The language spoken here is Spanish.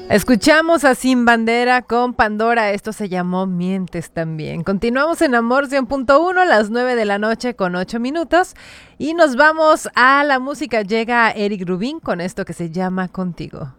Escuchamos a Sin Bandera con Pandora, esto se llamó Mientes también. Continuamos en Amor 100.1 a las 9 de la noche con 8 minutos y nos vamos a la música. Llega Eric Rubin con esto que se llama Contigo.